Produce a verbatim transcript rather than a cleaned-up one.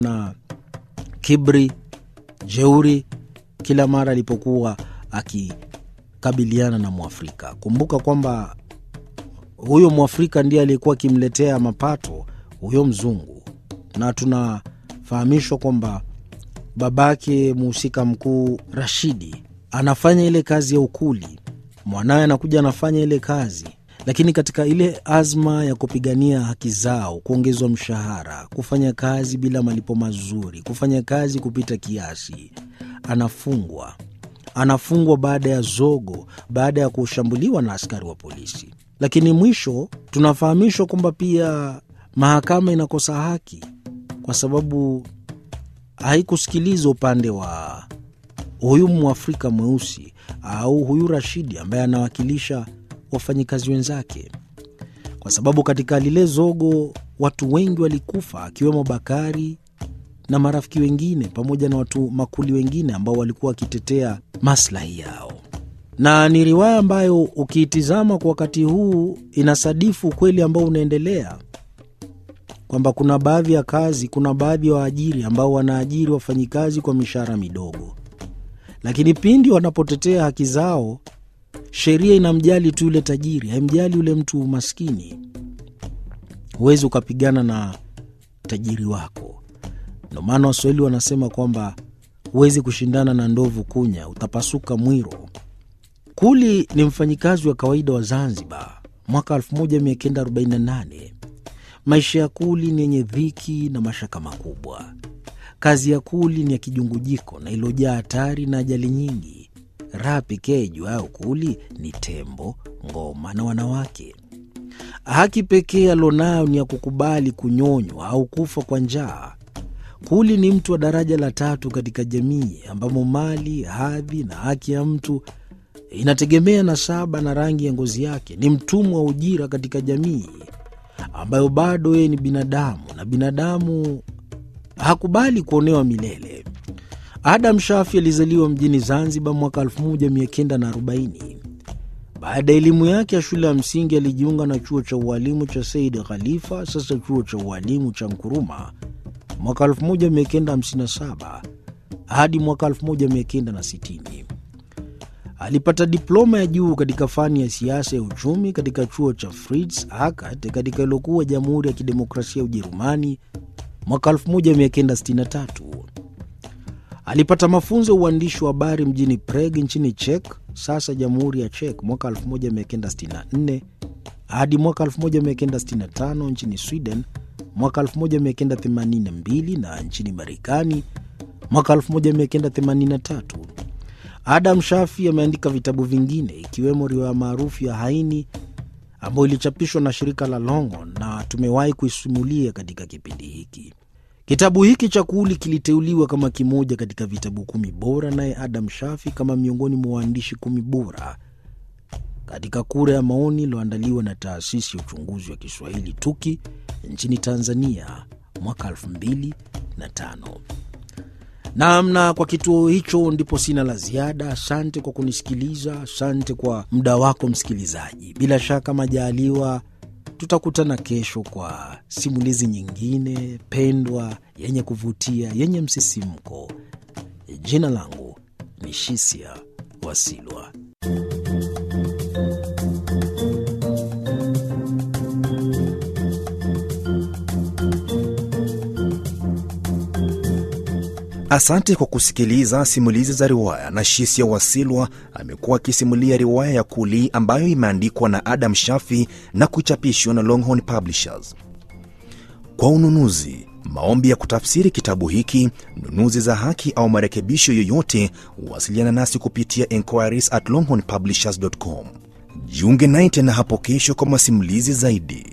na kibri, jeuri kila mara alipokuwa akikabiliana na Mwafrika. Kumbuka kwamba huyo Mwafrika ndiye aliyekuwa akimletea mapato huyo mzungu, na tunafahamishwa kwamba babake mhusika mkuu Rashidi anafanya ile kazi ya ukuli, mwanawe anakuja anafanya ile kazi, lakini katika ile azma ya kupigania haki zao, kuongezwa mshahara, kufanya kazi bila malipo mazuri, kufanya kazi kupita kiasi, anafungwa. Anafungwa baada ya zogo, baada ya kushambuliwa na askari wa polisi. Lakini mwisho tunafahamishwa kwamba pia mahakama inakosa haki kwa sababu haikusikiliza upande wa huyu Mwafrika mweusi au huyu Rashidi ambaye anawakilisha wafanyikazi wenzake, kwa sababu katika lile zogo watu wengi walikufa, akiwemo Bakari na marafiki wengine pamoja na watu makuli wengine ambao walikuwa wakitetea maslahi yao. Na ni riwaya ambayo ukiitizama kwa wakati huu inasadifu kweli ambao unaendelea, kwamba kuna baadhi ya kazi, kuna baadhi ya waajiri ambao wanaajiri wafanyikazi kwa mishahara midogo, lakini pindi wanapotetea haki zao, sheria inamjali tu yule tajiri, haimjali yule mtu maskini. Huwezi ukapigana na tajiri wako. Ndio maana Waswahili wanasema kwamba huwezi kushindana na ndovu kunya, utapasuka mwiro. Kuli ni mfanyikazi wa kawaida wa Zanzibar mwaka elfu moja mia kenda arobaini na nane. Maisha ya Kuli ni yenye dhiki na mashaka makubwa. Kazi ya Kuli ni ya kijungujiko na ilojaa hatari na ajali nyingi. Raha pekee ijuayo Kuli ni tembo, ngoma na wanawake. Haki pekee alonayo ni ya kukubali kunyonywa au kufa kwa njaa. Kuli ni mtu wa daraja la tatu katika jamii ambamo mali, hadhi na haki ya mtu inategemea nasaba na rangi ya ngozi yake. Ni mtumwa wa ujira katika jamii ambayo bado yeye ni binadamu, na binadamu hakubali kuonewa milele. Adam Shafi alizaliwa mjini Zanzibar mwaka elfu moja mia kenda arobaini. Baada ya elimu yake ya shule ya msingi alijiunga na chuo cha ualimu cha Said Khalifa, sasa chuo cha ualimu cha Nkuruma, mwaka elfu moja mia kenda hamsini na saba hadi mwaka elfu moja mia kenda sitini. Alipata diploma ya juu katika fani ya siasa ya uchumi katika chuo cha Fritz Hackert katika ilokuwa Jamhuri ya Kidemokrasia ya Ujerumani mwaka elfu moja mia kenda sitini na tatu. Alipata mafunzo ya uandishi wa habari mjini Prague nchini Czech, sasa Jamhuri ya Czech, mwaka elfu moja mia kenda sitini na nne hadi mwaka elfu moja mia kenda sitini na tano, nchini Sweden mwaka elfu moja mia kenda themanini na mbili na nchini Marekani mwaka elfu moja mia kenda themanini na tatu. Adam Shafi ameandika vitabu vingine ikiwemo riwaya maarufu ya Haini ambayo ilichapishwa na shirika la Longhorn na tumewahi kuisimulia katika kipindi hiki. Kitabu hiki cha Kuli kiliteuliwa kama kimoja katika vitabu kumi bora, naye Adam Shafi kama miongoni mwa waandishi kumi bora katika kura ya maoni iliyoandaliwa na taasisi ya uchunguzi wa Kiswahili Tuki nchini Tanzania mwaka elfu mbili na tano. Naamna kwa kituo hicho ndipo sina la ziada. Asante kwa kunisikiliza, asante kwa muda wako msikilizaji. Bila shaka majaliwa tutakutana kesho kwa simulizi nyingine pendwa, yenye kuvutia, yenye msisimko. Jina langu ni Shisia Wasilwa. Asante kwa kusikiliza simulizi za riwaya, na Shisia Wasilwa amekuwa akisimulia riwaya ya Kuli ambayo imeandikwa na Adam Shafi na kuchapishwa na Longhorn Publishers. Kwa ununuzi, maombi ya kutafsiri kitabu hiki, nunuzi za haki au marekebisho yoyote, wasiliana nasi kupitia enquiries at longhorn publishers dot com. Jiunge naye tena hapo kesho kwa masimulizi zaidi.